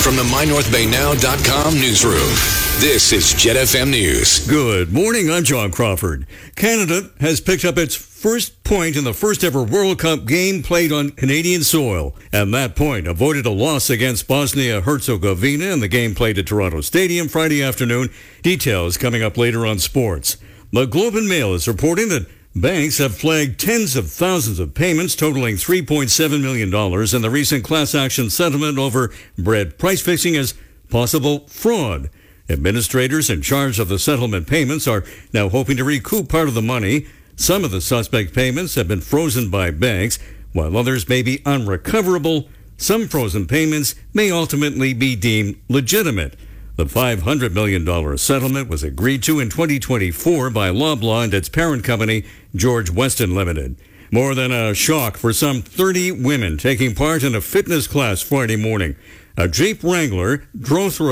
From the MyNorthBayNow.com newsroom, this is Jet FM News. Good morning, I'm John Crawford. Canada has picked up its first point in the first ever World Cup game played on Canadian soil. And that point avoided a loss against Bosnia-Herzegovina in the game played at Toronto Stadium Friday afternoon. Details coming up later on sports. The Globe and Mail is reporting that banks have flagged tens of thousands of payments totaling $3.7 million in the recent class action settlement over bread price fixing as possible fraud. Administrators in charge of the settlement payments are now hoping to recoup part of the money. Some of the suspect payments have been frozen by banks, while others may be unrecoverable. Some frozen payments may ultimately be deemed legitimate. The $500 million settlement was agreed to in 2024 by Loblaw and its parent company, George Weston Limited. More than a shock for some 30 women taking part in a fitness class Friday morning. A Jeep Wrangler drove through